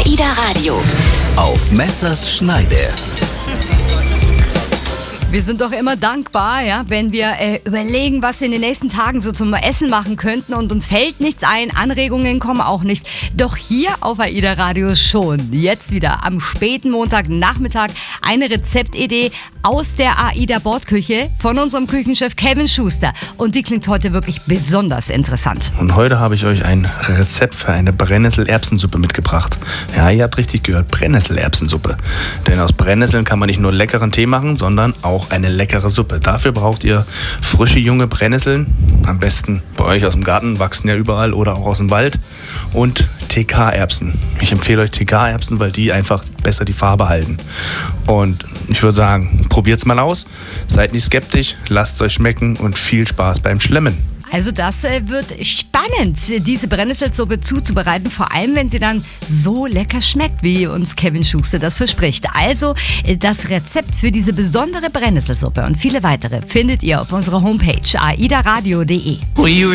AIDA Radio. Auf Messers Schneide. Wir sind doch immer dankbar, ja, wenn wir überlegen, was wir in den nächsten Tagen so zum Essen machen könnten und uns fällt nichts ein, Anregungen kommen auch nicht. Doch hier auf AIDA Radio schon. Jetzt wieder am späten Montagnachmittag eine Rezeptidee aus der AIDA Bordküche von unserem Küchenchef Kevin Schuster. Und die klingt heute wirklich besonders interessant. Und heute habe ich euch ein Rezept für eine Brennnessel-Erbsensuppe mitgebracht. Ja, ihr habt richtig gehört, Brennnessel-Erbsensuppe. Denn aus Brennnesseln kann man nicht nur leckeren Tee machen, sondern auch eine leckere Suppe. Dafür braucht ihr frische, junge Brennnesseln. Am besten bei euch aus dem Garten, wachsen ja überall, oder auch aus dem Wald. Und TK-Erbsen. Ich empfehle euch TK-Erbsen, weil die einfach besser die Farbe halten. Und ich würde sagen, probiert's mal aus. Seid nicht skeptisch, lasst es euch schmecken und viel Spaß beim Schlemmen. Also das wird spannend, diese Brennnesselsuppe zuzubereiten, vor allem wenn sie dann so lecker schmeckt, wie uns Kevin Schuster das verspricht. Also das Rezept für diese besondere Brennnesselsuppe und viele weitere findet ihr auf unserer Homepage aidaradio.de.